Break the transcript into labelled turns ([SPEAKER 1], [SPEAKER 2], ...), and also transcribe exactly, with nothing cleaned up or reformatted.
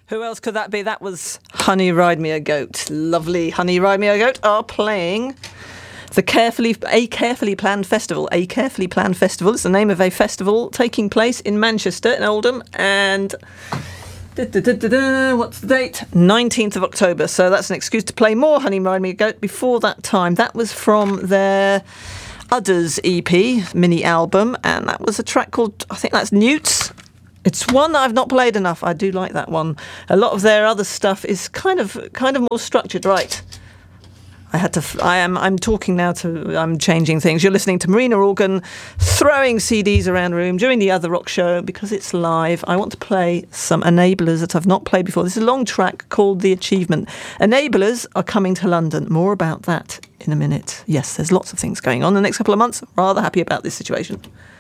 [SPEAKER 1] Who else could that be? That was Honey Ride Me a Goat. Lovely Honey Ride Me a Goat are playing the carefully a carefully planned festival. A carefully planned festival is the name of a festival taking place in Manchester, in Oldham, and da, da, da, da, da, what's the date? nineteenth of October. So that's an excuse to play more Honey Ride Me a Goat before that time. That was from their Udders E P mini album, and that was a track called, I think that's Newts. It's one that I've not played enough. I do like that one. A lot of their other stuff is kind of kind of more structured. Right. I had to. I am. I'm talking now to. I'm changing things. You're listening to Marina Organ, throwing C Ds around the room during the Other Rock Show because it's live. I want to play some Enablers that I've not played before. This is a long track called The Achievement. Enablers are coming to London. More about that in a minute. Yes, there's lots of things going on the next couple of months. Rather happy about this situation.